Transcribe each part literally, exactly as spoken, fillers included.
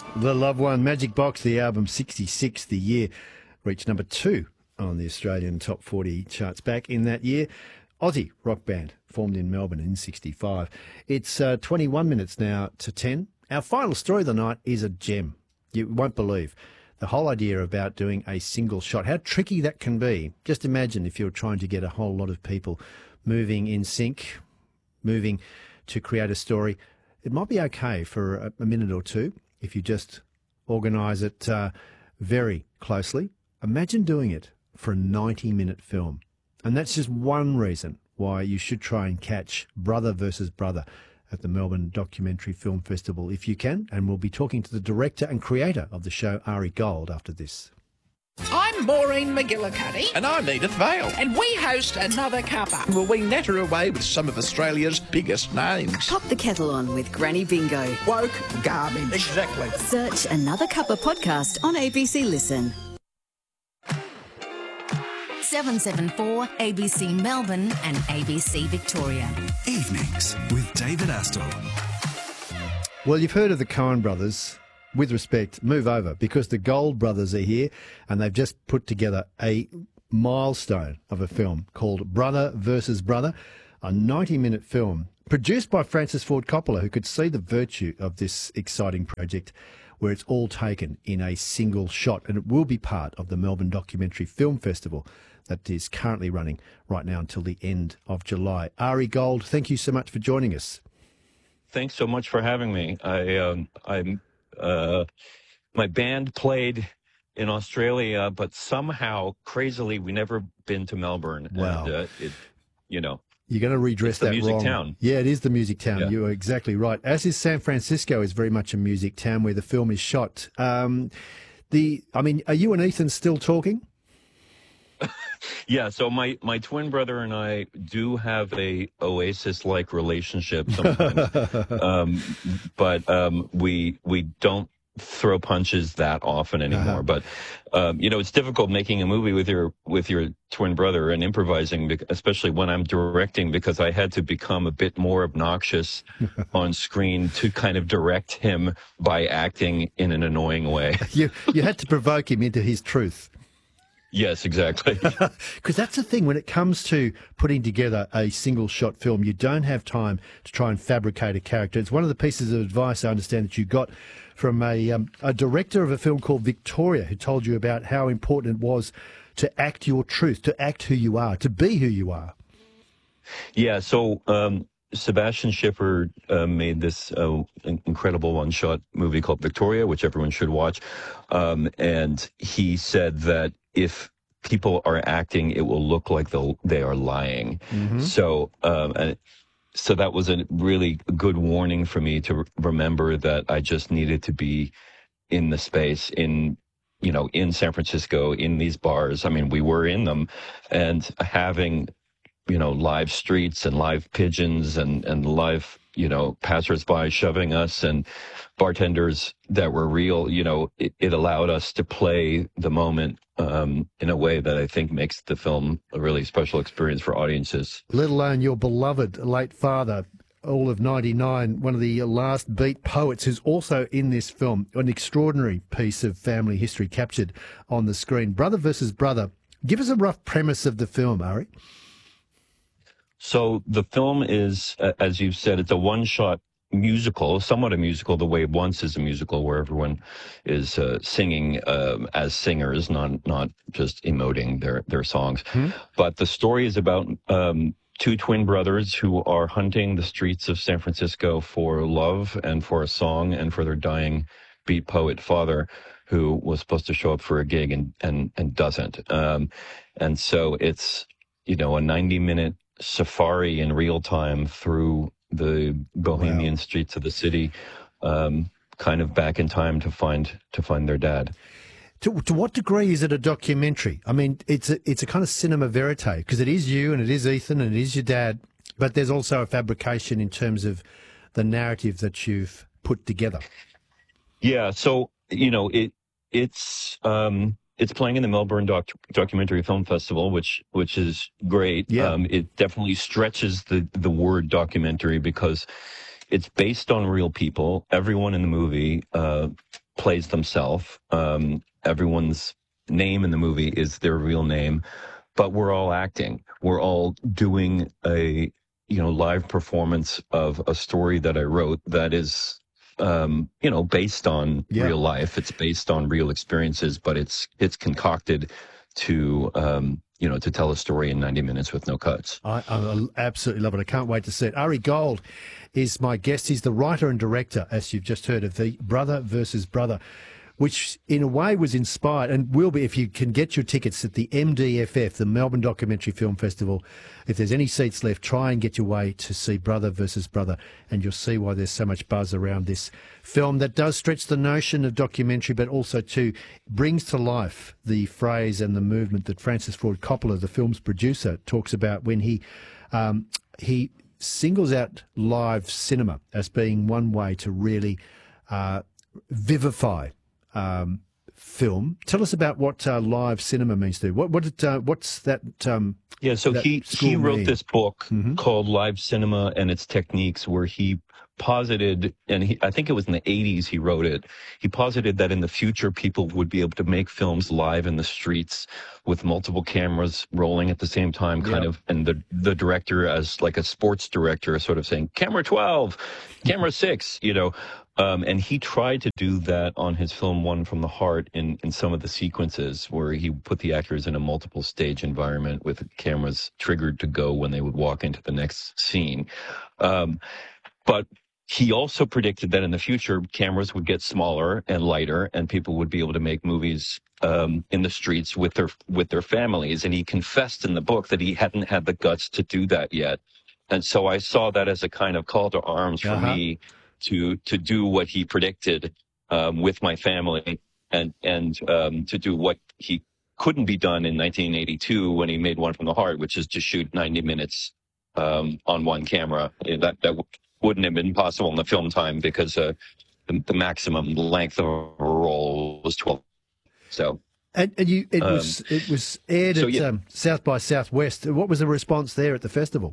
The Loved One, Magic Box, the album sixty-six, the year, reached number two on the Australian Top forty charts back in that year. Aussie rock band, formed in Melbourne in sixty-five. It's uh, twenty-one minutes now to ten. Our final story of the night is a gem. You won't believe the whole idea about doing a single shot, how tricky that can be. Just imagine if you're trying to get a whole lot of people moving in sync, moving to create a story. It might be okay for a, a minute or two if you just organise it uh, very closely. Imagine doing it for a ninety-minute film. And that's just one reason why you should try and catch Brother versus Brother at the Melbourne Documentary Film Festival if you can. And we'll be talking to the director and creator of the show, Ari Gold, after this. I'm Maureen McGillicuddy. And I'm Edith Vale. And we host Another Cuppa. Well, we natter away with some of Australia's biggest names. Pop the kettle on with Granny Bingo. Woke garbage. Exactly. Search Another Cuppa podcast on A B C Listen. seven seven four A B C Melbourne and A B C Victoria. Evenings with David Astle. Well, you've heard of the Coen brothers. With respect, move over, because the Gold brothers are here and they've just put together a milestone of a film called Brother versus Brother, a ninety-minute film produced by Francis Ford Coppola, who could see the virtue of this exciting project where it's all taken in a single shot, and it will be part of the Melbourne Documentary Film Festival that is currently running right now until the end of July. Ari Gold, thank you so much for joining us. Thanks so much for having me. I, um, I'm, uh, my band played in Australia, but somehow, crazily, we never been to Melbourne. Wow. And, uh, it, you know, you're going to redress it's the that music wrong. town. Yeah, it is the music town. Yeah. You are exactly right. As is San Francisco, is very much a music town where the film is shot. Um, the, I mean, are you and Ethan still talking? Yeah, so my, my twin brother and I do have a Oasis-like relationship sometimes, um, but um, we we don't throw punches that often anymore. Uh-huh. But um, you know, it's difficult making a movie with your with your twin brother and improvising, especially when I'm directing, because I had to become a bit more obnoxious on screen to kind of direct him by acting in an annoying way. You you had to provoke him into his truth. Yes, exactly. Because that's the thing, when it comes to putting together a single shot film, you don't have time to try and fabricate a character. It's one of the pieces of advice I understand that you got from a, um, a director of a film called Victoria, who told you about how important it was to act your truth, to act who you are, to be who you are. Yeah, so um, Sebastian Schiffer uh, made this uh, incredible one-shot movie called Victoria, which everyone should watch. Um, and he said that if people are acting, it will look like they are lying. Mm-hmm. So, um, and so that was a really good warning for me to re- remember that I just needed to be in the space, in, you know, in San Francisco, in these bars. I mean, we were in them, and having, you know, live streets and live pigeons and, and live, you know, passersby shoving us and bartenders that were real, you know, it, it allowed us to play the moment um, in a way that I think makes the film a really special experience for audiences. Let alone your beloved late father, all of ninety-nine, one of the last beat poets who's also in this film, an extraordinary piece of family history captured on the screen. Brother versus Brother. Give us a rough premise of the film, Ari. So the film is, uh, as you said, it's a one-shot musical, somewhat a musical, the way Once is a musical, where everyone is uh, singing um, as singers, not not just emoting their, their songs. Hmm. But the story is about um, two twin brothers who are hunting the streets of San Francisco for love and for a song and for their dying beat poet father, who was supposed to show up for a gig and, and, and doesn't. Um, and so it's, you know, a ninety-minute safari in real time through the bohemian wow. streets of the city, um, kind of back in time to find to find their dad. To, to what degree is it a documentary? I mean, it's a, it's a kind of cinema verite, because it is you and it is Ethan and it is your dad, but there's also a fabrication in terms of the narrative that you've put together. Yeah, so, you know, it it's um, it's playing in the Melbourne Doc- Documentary Film Festival, which which is great. Yeah. Um, it definitely stretches the, the word documentary because it's based on real people. Everyone in the movie uh, plays themselves. Um, everyone's name in the movie is their real name, but we're all acting. We're all doing a, you know, live performance of a story that I wrote that is, um, you know, based on Yeah. real life. It's based on real experiences, but it's it's concocted to, um, you know, to tell a story in ninety minutes with no cuts. I, I absolutely love it. I can't wait to see it. Ari Gold is my guest. He's the writer and director, as you've just heard, of the Brother versus Brother, which in a way was inspired and will be, if you can get your tickets at the M D F F, the Melbourne Documentary Film Festival. If there's any seats left, try and get your way to see Brother versus Brother, and you'll see why there's so much buzz around this film that does stretch the notion of documentary, but also too brings to life the phrase and the movement that Francis Ford Coppola, the film's producer, talks about when he um, he singles out live cinema as being one way to really uh, vivify Um, film. Tell us about what uh, live cinema means to you. What, what did, uh, what's that? Um, Yeah, so that he school he wrote mean? this book Mhm. called Live Cinema and Its Techniques, where he posited, and he, I think it was in the eighties he wrote it, he posited that in the future people would be able to make films live in the streets with multiple cameras rolling at the same time, kind Yeah. of, and the the director as like a sports director sort of saying, camera twelve, camera six, you know. Um, and he tried to do that on his film One from the Heart in, in some of the sequences where he put the actors in a multiple stage environment with cameras triggered to go when they would walk into the next scene. Um, but he also predicted that in the future, cameras would get smaller and lighter and people would be able to make movies um, in the streets with their with their families. And he confessed in the book that he hadn't had the guts to do that yet. And so I saw that as a kind of call to arms for Uh-huh. me to to do what he predicted um, with my family, and and um, to do what he couldn't be done in nineteen eighty-two when he made One from the Heart, which is to shoot ninety minutes um, on one camera. And that that w- wouldn't have been possible in the film time because uh, the, the maximum length of a roll was twelve. So. And, and you, it Um, was it was aired so, at yeah. um, South by Southwest. What was the response there at the festival?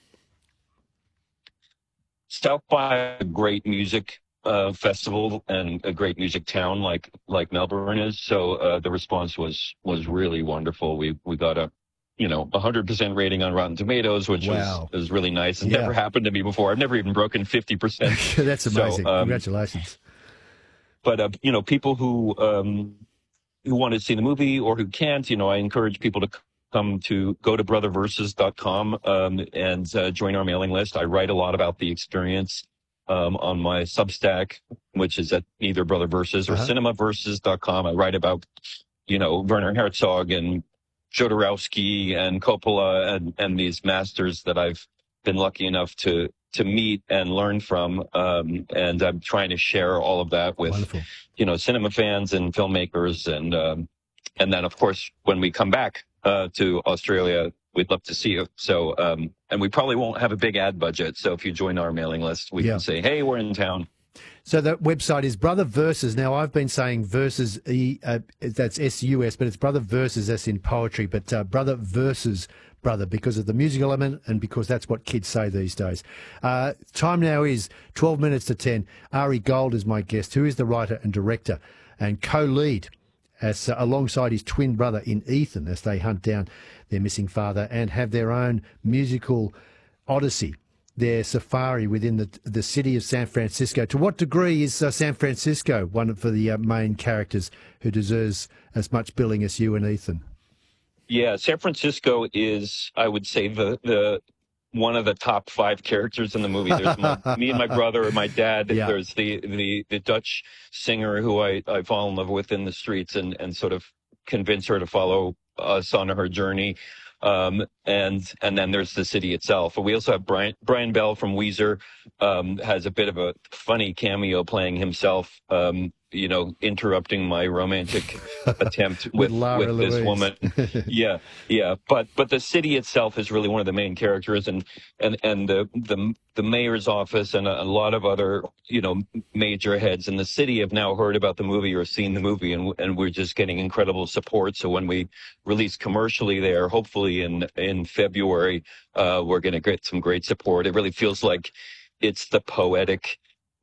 South by a great music uh, festival and a great music town like like Melbourne is. So uh, the response was was really wonderful. We we got a you know a hundred percent rating on Rotten Tomatoes, which Wow. was was really nice. It Yeah. never happened to me before. I've never even broken fifty percent. That's amazing. So, um, Congratulations. But uh, you know, people who um, who want to see the movie or who can't, you know, I encourage people to come to go to brother versus dot com um, and uh, join our mailing list. I write a lot about the experience um, on my Substack, which is at either Brother Versus or Uh-huh. cinema versus dot com. I write about, you know, Werner Herzog and Jodorowsky and Coppola and, and these masters that I've been lucky enough to to meet and learn from. Um, and I'm trying to share all of that with, Wonderful. you know, cinema fans and filmmakers. And, um, and then, of course, when we come back uh, to Australia, we'd love to see you. So, um, and we probably won't have a big ad budget. So if you join our mailing list, we Yeah. can say, hey, we're in town. So that website is Brother Versus. Now, I've been saying Versus, E, uh, that's S U S, but it's Brother Versus, that's in poetry, but uh, Brother Versus Brother, because of the musical element and because that's what kids say these days. Uh, time now is twelve minutes to ten. Ari Gold is my guest, who is the writer and director and co-lead as uh, alongside his twin brother in Ethan as they hunt down their missing father and have their own musical odyssey, their safari within the the city of San Francisco. To what degree is uh, San Francisco one for the uh, main characters who deserves as much billing as you and Ethan? Yeah, San Francisco is, I would say, the the one of the top five characters in the movie. There's my, me and my brother and my dad. Yeah. There's the, the the Dutch singer who I, I fall in love with in the streets and, and sort of convince her to follow us on her journey. Um, and and then there's the city itself. We also have Brian Brian Bell from Weezer, um, has a bit of a funny cameo playing himself. Um, you know, interrupting my romantic attempt with, With Lara with this Louise. woman. Yeah, yeah. But but the city itself is really one of the main characters, and and and the the the mayor's office and a, a lot of other you know major heads in the city have now heard about the movie or seen the movie, and and we're just getting incredible support. So when we release commercially there, hopefully in in February, uh, we're going to get some great support. It really feels like it's the poetic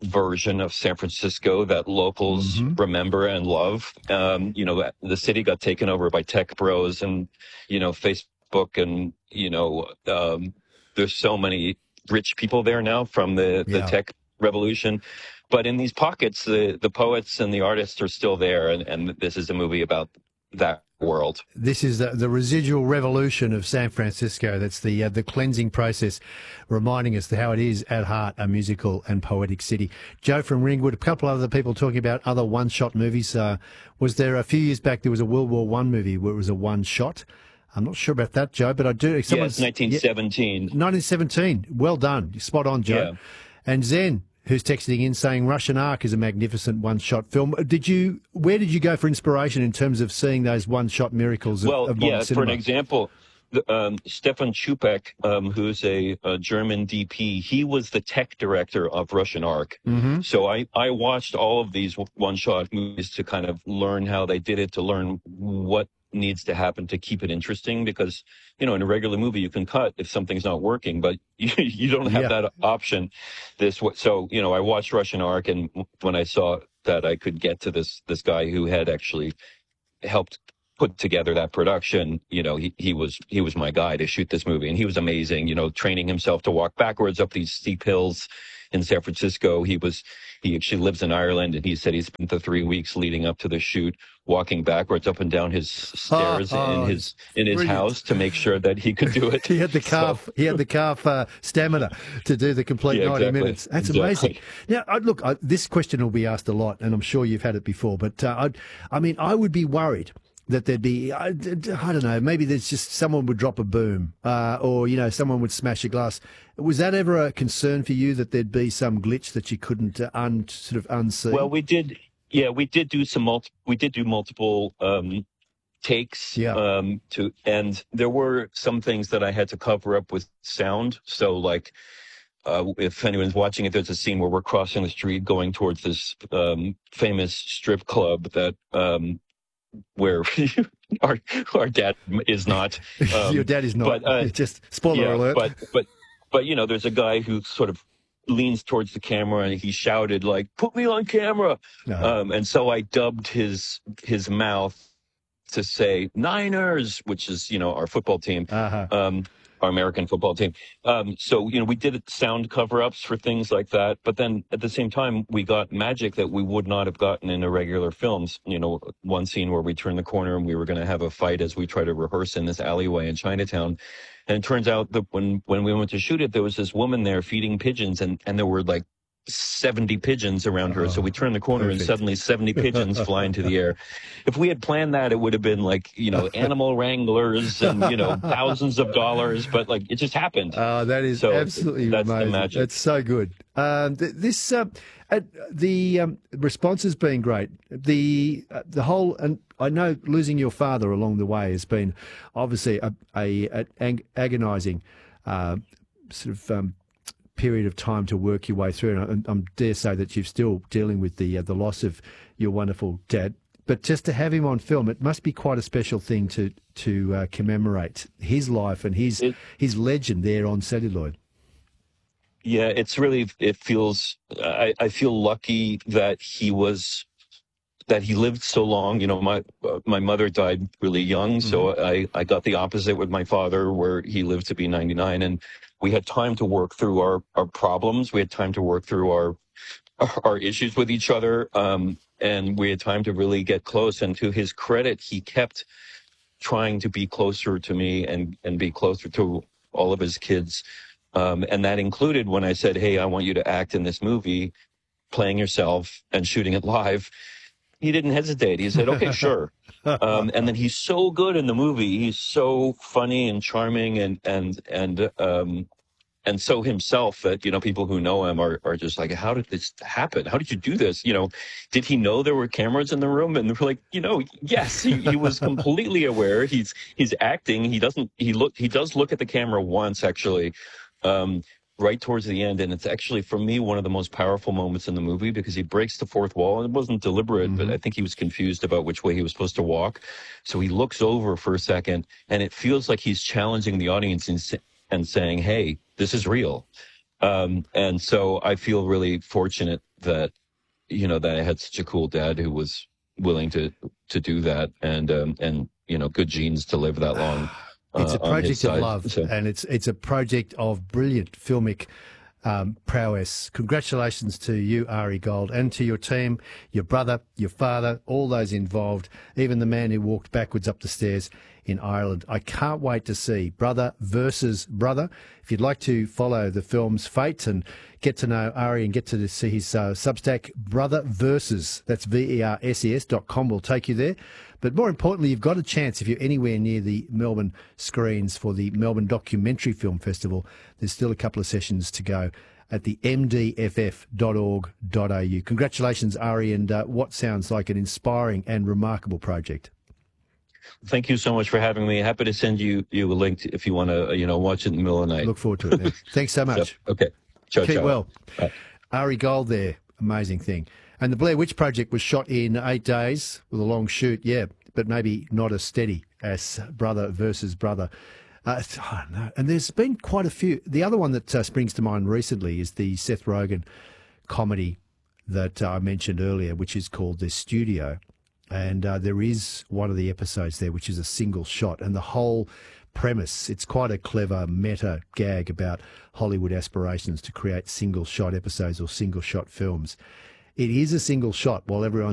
version of San Francisco that locals Mm-hmm. remember and love. Um, you know, the city got taken over by tech bros and, you know, Facebook and, you know, um, there's so many rich people there now from the, the Yeah. tech revolution. But in these pockets, the, the poets and the artists are still there. And, and this is a movie about that world. This is the, the residual revolution of San Francisco. That's the uh, the cleansing process, reminding us how it is at heart a musical and poetic city. Joe from Ringwood, a couple of other people talking about other one-shot movies. Uh, was there a few years back, there was a World War One movie where it was a one-shot? I'm not sure about that, Joe, but I do. Yes, nineteen seventeen. Yeah, nineteen seventeen. Well done. Spot on, Joe. Yeah. And Zen, who's texting in saying Russian Ark is a magnificent one-shot film. Did you? Where did you go for inspiration in terms of seeing those one-shot miracles of, well, of modern yeah, cinema? for an example, the, um, Stefan Chupek, um, who's a, a German D P, he was the tech director of Russian Ark. Mm-hmm. So I, I watched all of these one-shot movies to kind of learn how they did it, to learn what needs to happen to keep it interesting, because, you know, in a regular movie you can cut if something's not working, but you, you don't have Yeah. that option. This so you know I watched Russian Ark, and when I saw that I could get to this this guy who had actually helped put together that production, you know, he, he was he was my guy to shoot this movie, and he was amazing, you know, training himself to walk backwards up these steep hills in San Francisco. He was he actually lives in Ireland, and he said he spent the three weeks leading up to the shoot walking backwards up and down his stairs Oh, oh, in his in his brilliant. house to make sure that he could do it. He had the So- calf. He had the calf uh, stamina to do the complete Yeah, ninety exactly. minutes. That's Exactly. amazing. Now, I, look, I, this question will be asked a lot, and I'm sure you've had it before. But uh, I, I mean, I would be worried that there'd be, I, I don't know, maybe there's just someone would drop a boom, uh, or you know, someone would smash a glass. Was that ever a concern for you, that there'd be some glitch that you couldn't uh, un, sort of unsee? Well, we did, yeah, we did do some multi, we did do multiple um, takes. Yeah. Um, to and there were some things that I had to cover up with sound. So, like, uh, if anyone's watching it, there's a scene where we're crossing the street going towards this um, famous strip club that um, where our our dad is not. Um, Your dad is not. but, uh, just spoiler yeah, alert. But but but you know, there's a guy who sort of leans towards the camera and he shouted like, "Put me on camera!" Uh-huh. Um, and so I dubbed his his mouth to say Niners, which is, you know, our football team, Uh-huh. um, our American football team. Um, so, you know, we did sound cover-ups for things like that. But then at the same time, we got magic that we would not have gotten in irregular films. You know, one scene where we turned the corner and we were going to have a fight as we try to rehearse in this alleyway in Chinatown. And it turns out that when, when we went to shoot it, there was this woman there feeding pigeons, and, and there were like seventy pigeons around her. Oh, so we turned the corner perfect. and suddenly seventy pigeons fly into the air. If we had planned that, it would have been like, you know, animal wranglers and, you know, thousands of dollars, but like it just happened. Oh, that is So absolutely that's the amazing. magic. That's so good. Um, th- this uh, uh, the um, response has been great. The uh, the whole, and I know losing your father along the way has been obviously a, a, a ag- agonising uh, sort of um, period of time to work your way through. And I, I dare say that you're still dealing with the uh, the loss of your wonderful dad. But just to have him on film, it must be quite a special thing to to uh, commemorate his life and his It- his legend there on celluloid. Yeah, it's really, it feels, I, I feel lucky that he was, that he lived so long. You know, my uh, my mother died really young, so I, I got the opposite with my father, where he lived to be ninety-nine, and we had time to work through our, our problems. We had time to work through our our issues with each other, um, and we had time to really get close. And to his credit, he kept trying to be closer to me and, and be closer to all of his kids. Um, and that included when I said, "Hey, I want you to act in this movie, playing yourself and shooting it live." He didn't hesitate. He said, "Okay, sure." Um, and then he's so good in the movie. He's so funny and charming and, and, and, um, and so himself that, you know, people who know him are, are just like, "How did this happen? How did you do this? You know, did he know there were cameras in the room?" And we're like, you know, yes, he, he was completely aware. He's, he's acting. He doesn't, he look, he does look at the camera once actually, um, right towards the end. And it's actually, for me, one of the most powerful moments in the movie, because he breaks the fourth wall. It wasn't deliberate, Mm-hmm. but I think he was confused about which way he was supposed to walk. So he looks over for a second, and it feels like he's challenging the audience and, and saying, "Hey, this is real." Um, and so I feel really fortunate that, you know, that I had such a cool dad who was willing to, to do that and, um, and, you know, good genes to live that long. It's uh, a on his project of side. love, So- and it's it's a project of brilliant filmic um, prowess. Congratulations to you, Ari Gold, and to your team, your brother, your father, all those involved, even the man who walked backwards up the stairs in Ireland. I can't wait to see Brother versus Brother. If you'd like to follow the film's fate and get to know Ari and get to see his uh, Substack, Brother Versus, that's V E R S E S dot com, will take you there. But more importantly, you've got a chance if you're anywhere near the Melbourne screens for the Melbourne Documentary Film Festival. There's still a couple of sessions to go at the m d f f dot org dot a u. Congratulations, Ari, and uh, what sounds like an inspiring and remarkable project. Thank you so much for having me. Happy to send you, you a link if you want to, you know, watch it in the middle of the night. Look forward to it. Now. Thanks so much. So, okay. Ciao, Keep ciao. well. Bye. Ari Gold there. Amazing thing. And the Blair Witch Project was shot in eight days with a long shoot, yeah, but maybe not as steady as Brother versus Brother. Uh, I don't know. And there's been quite a few. The other one that uh, springs to mind recently is the Seth Rogen comedy that uh, I mentioned earlier, which is called The Studio. And uh, there is one of the episodes there which is a single shot, and the whole premise, it's quite a clever meta gag about Hollywood aspirations to create single shot episodes or single shot films. It is a single shot while everyone